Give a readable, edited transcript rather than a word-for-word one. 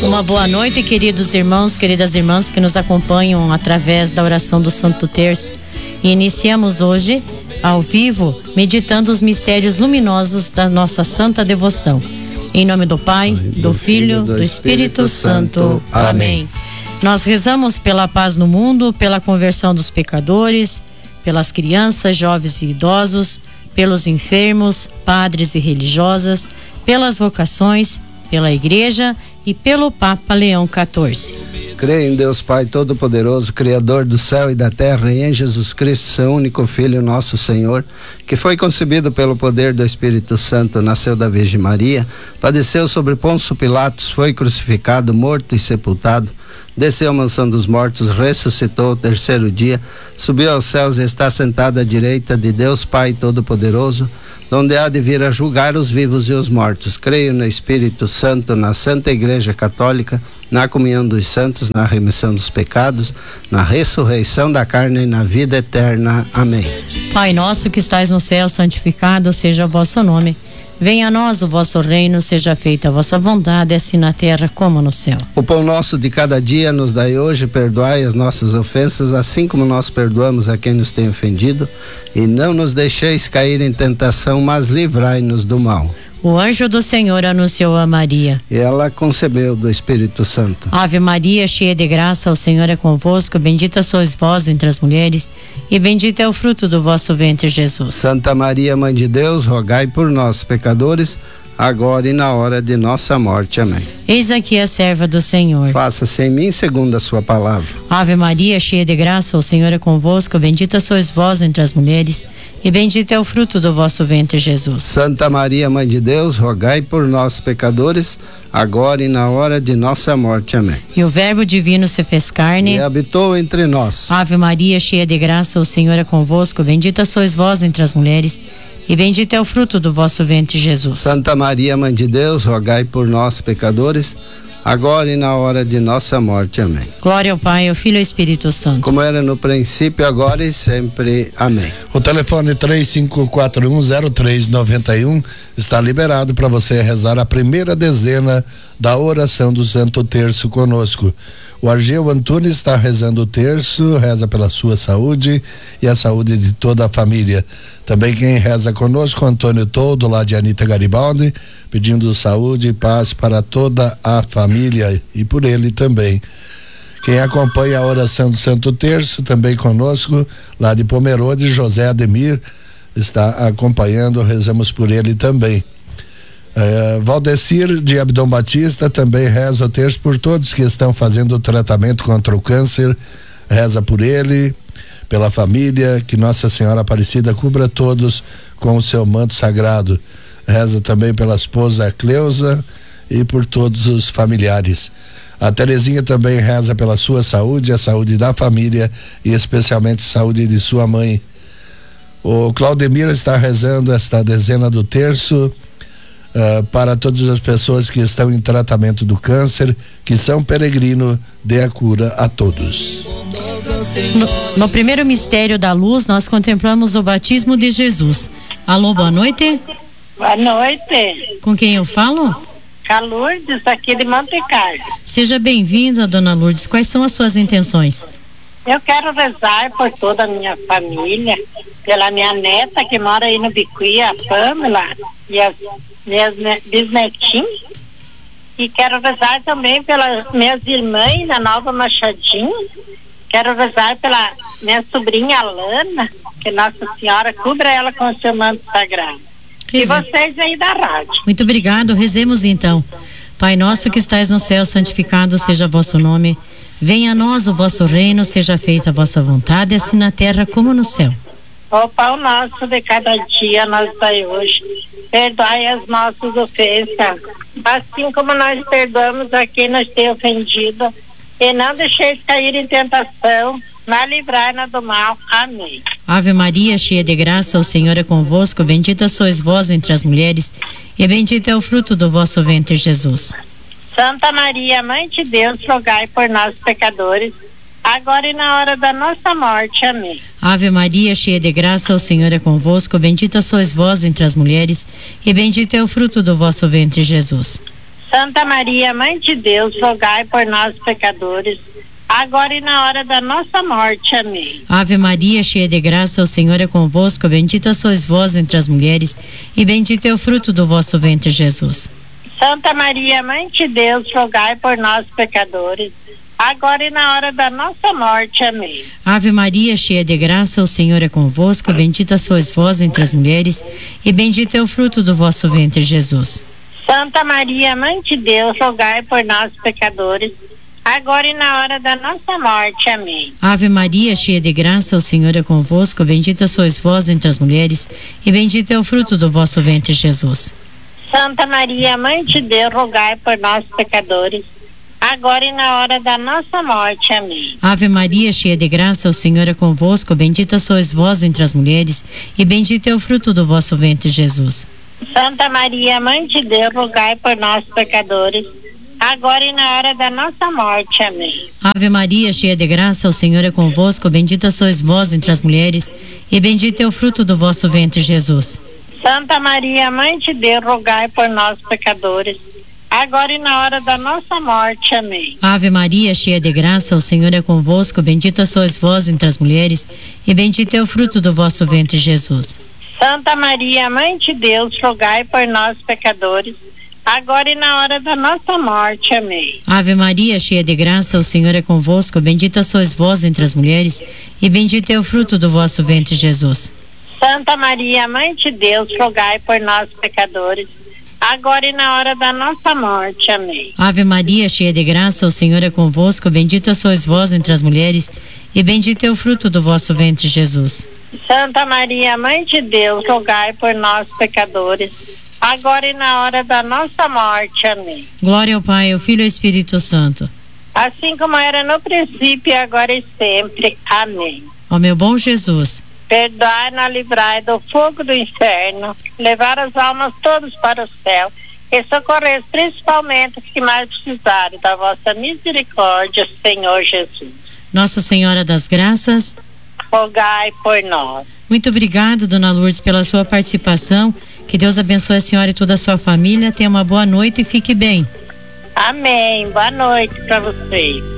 Uma boa noite, queridos irmãos, queridas irmãs que nos acompanham através da oração do Santo Terço. E iniciamos hoje, ao vivo, meditando os mistérios luminosos da nossa santa devoção. Em nome do Pai, do Filho, do Espírito Santo. Amém. Nós rezamos pela paz no mundo, pela conversão dos pecadores, pelas crianças, jovens e idosos, pelos enfermos, padres e religiosas, pelas vocações, pela Igreja e pelo Papa Leão XIV. Creio em Deus Pai Todo-Poderoso, Criador do céu e da terra, e em Jesus Cristo, seu único Filho, nosso Senhor, que foi concebido pelo poder do Espírito Santo, nasceu da Virgem Maria, padeceu sobre Pôncio Pilatos, foi crucificado, morto e sepultado, desceu à mansão dos mortos, ressuscitou ao terceiro dia, subiu aos céus e está sentado à direita de Deus Pai Todo-Poderoso, donde há de vir a julgar os vivos e os mortos. Creio no Espírito Santo, na Santa Igreja Católica, na comunhão dos santos, na remissão dos pecados, na ressurreição da carne e na vida eterna. Amém. Pai nosso que estais no céu, santificado seja o vosso nome. Venha a nós o vosso reino, seja feita a vossa vontade, assim na terra como no céu. O pão nosso de cada dia nos dai hoje, perdoai as nossas ofensas, assim como nós perdoamos a quem nos tem ofendido, e não nos deixeis cair em tentação, mas livrai-nos do mal. O anjo do Senhor anunciou a Maria. E ela concebeu do Espírito Santo. Ave Maria, cheia de graça, o Senhor é convosco, bendita sois vós entre as mulheres, e bendito é o fruto do vosso ventre, Jesus. Santa Maria, Mãe de Deus, rogai por nós, pecadores, agora e na hora de nossa morte. Amém. Eis aqui a serva do Senhor. Faça-se em mim segundo a sua palavra. Ave Maria, cheia de graça, o Senhor é convosco, bendita sois vós entre as mulheres, e bendito é o fruto do vosso ventre, Jesus. Santa Maria, Mãe de Deus, rogai por nós, pecadores, agora e na hora de nossa morte. Amém. E o Verbo divino se fez carne e habitou entre nós. Ave Maria, cheia de graça, o Senhor é convosco, bendita sois vós entre as mulheres, e bendito é o fruto do vosso ventre, Jesus. Santa Maria, Mãe de Deus, rogai por nós, pecadores, agora e na hora de nossa morte. Amém. Glória ao Pai, ao Filho e ao Espírito Santo. Como era no princípio, agora e sempre. Amém. O telefone 35410391 está liberado para você rezar a primeira dezena da oração do Santo Terço conosco. O Argel Antunes está rezando o terço, reza pela sua saúde e a saúde de toda a família. Também quem reza conosco, Antônio Toldo, lá de Anita Garibaldi, pedindo saúde e paz para toda a família e por ele também. Quem acompanha a oração do Santo Terço, também conosco, lá de Pomerode, José Ademir, está acompanhando, rezamos por ele também. Valdecir de Abdão Batista também reza o terço por todos que estão fazendo o tratamento contra o câncer, reza por ele, pela família, que Nossa Senhora Aparecida cubra todos com o seu manto sagrado. Reza também pela esposa Cleusa e por todos os familiares. A Terezinha também reza pela sua saúde, a saúde da família e especialmente a saúde de sua mãe. O Claudemir está rezando esta dezena do terço para todas as pessoas que estão em tratamento do câncer, que são peregrino, dê a cura a todos. No primeiro mistério da luz, nós contemplamos o batismo de Jesus. Alô, boa noite. Boa noite. Com quem eu falo? A Lourdes, aqui de Monte Carlo. Seja bem-vinda, dona Lourdes. Quais são as suas intenções? Eu quero rezar por toda a minha família, pela minha neta que mora aí no Bicuí, a Pâmela, e as minhas bisnetinhas. E quero rezar também pelas minhas irmãs na Nova Machadinho. Quero rezar pela minha sobrinha Alana, que Nossa Senhora cubra ela com o seu manto sagrado. E vocês aí da rádio. Muito obrigado, rezemos então. Pai nosso que estais no céu, santificado seja vosso nome. Venha a nós o vosso reino, seja feita a vossa vontade, assim na terra como no céu. O pão nosso de cada dia nos dai hoje. Perdoai as nossas ofensas, assim como nós perdoamos a quem nos tem ofendido. E não deixeis cair em tentação, mas livrai-nos do mal. Amém. Ave Maria, cheia de graça, o Senhor é convosco, bendita sois vós entre as mulheres, e bendito é o fruto do vosso ventre, Jesus. Santa Maria, Mãe de Deus, rogai por nós pecadores, agora e na hora da nossa morte. Amém. Ave Maria, cheia de graça, o Senhor é convosco, bendita sois vós entre as mulheres, e bendito é o fruto do vosso ventre, Jesus. Santa Maria, Mãe de Deus, rogai por nós, pecadores, agora e na hora da nossa morte. Amém. Ave Maria, cheia de graça, o Senhor é convosco, bendita sois vós entre as mulheres, e bendito é o fruto do vosso ventre, Jesus. Santa Maria, Mãe de Deus, rogai por nós, pecadores, agora e na hora da nossa morte. Amém. Ave Maria, cheia de graça, o Senhor é convosco, bendita sois vós entre as mulheres, e bendito é o fruto do vosso ventre, Jesus. Santa Maria, Mãe de Deus, rogai por nós, pecadores, agora e na hora da nossa morte. Amém. Ave Maria, cheia de graça, o Senhor é convosco, bendita sois vós entre as mulheres, e bendito é o fruto do vosso ventre, Jesus. Santa Maria, Mãe de Deus, rogai por nós, pecadores, agora e na hora da nossa morte. Amém. Ave Maria, cheia de graça, o Senhor é convosco, bendita sois vós entre as mulheres, e bendito é o fruto do vosso ventre, Jesus. Santa Maria, Mãe de Deus, rogai por nós, pecadores, agora e na hora da nossa morte. Amém. Ave Maria, cheia de graça, o Senhor é convosco, bendita sois vós entre as mulheres, e bendito é o fruto do vosso ventre, Jesus. Santa Maria, Mãe de Deus, rogai por nós, pecadores, agora e na hora da nossa morte. Amém. Ave Maria, cheia de graça, o Senhor é convosco, bendita sois vós entre as mulheres, e bendito é o fruto do vosso ventre, Jesus. Santa Maria, Mãe de Deus, rogai por nós, pecadores, agora e na hora da nossa morte. Amém. Ave Maria, cheia de graça, o Senhor é convosco, bendita sois vós entre as mulheres, e bendito é o fruto do vosso ventre, Jesus. Santa Maria, Mãe de Deus, rogai por nós, pecadores, agora e na hora da nossa morte. Amém. Ave Maria, cheia de graça, o Senhor é convosco, bendita sois vós entre as mulheres, e bendito é o fruto do vosso ventre, Jesus. Santa Maria, Mãe de Deus, rogai por nós, pecadores, agora e na hora da nossa morte. Amém. Glória ao Pai, ao Filho e ao Espírito Santo. Assim como era no princípio, agora e sempre. Amém. Ó meu bom Jesus, perdoai-nos, livrai do fogo do inferno, levar as almas todas para o céu e socorrer principalmente os que mais precisarem da vossa misericórdia, Senhor Jesus. Nossa Senhora das Graças, rogai por nós. Muito obrigado, Dona Lourdes, pela sua participação. Que Deus abençoe a senhora e toda a sua família. Tenha uma boa noite e fique bem. Amém. Boa noite para vocês.